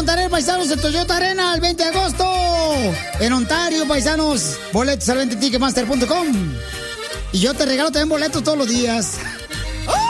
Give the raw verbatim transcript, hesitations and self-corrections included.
Montaner, paisanos, en Toyota Arena el veinte de agosto. En Ontario, paisanos, boletos al vente ticket master punto com. Y yo te regalo también boletos todos los días.